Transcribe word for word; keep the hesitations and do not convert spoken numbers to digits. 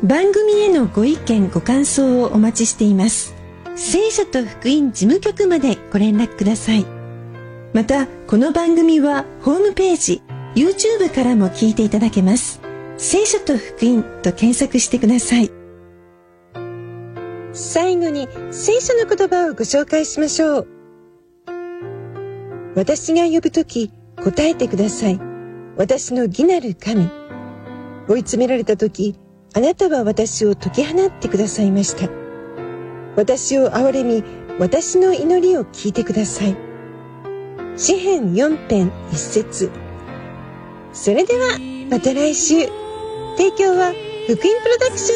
番組へのご意見ご感想をお待ちしています。聖書と福音事務局までご連絡ください。またこの番組はホームページ、YouTube からも聞いていただけます。聖書と福音と検索してください。最後に聖書の言葉をご紹介しましょう。私が呼ぶとき答えてください。私の義なる神。追い詰められたとき、あなたは私を解き放ってくださいました。私を憐れみ、私の祈りを聞いてください。詩編よん編一節。それではまた来週。提供は福音プロダクション